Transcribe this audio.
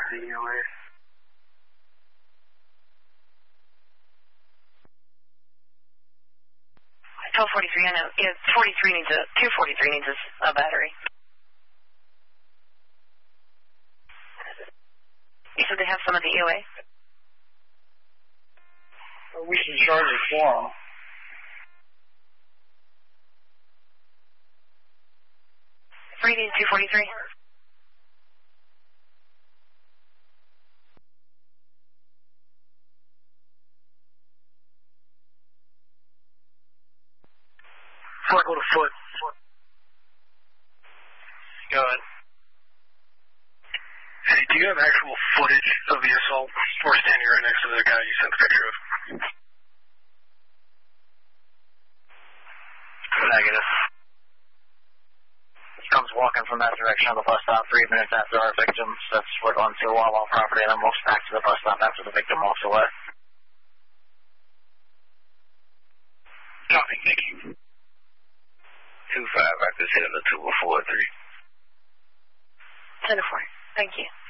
the EOA. 1243, I know. Yeah, 243 needs a battery. You said they have some at the EOA? We can charge it for them. Three needs 243. Before I go to foot. Go ahead. Hey, do you have actual footage of the assault? We're standing right next to the guy you sent the picture of. Negative. He comes walking from that direction of the bus stop 3 minutes after our victim steps foot onto the Wawa property and then walks back to the bus stop after the victim walks away. Copy, thank you. 2-5, I could hit him to 2 or 4-3. 10-4, thank you.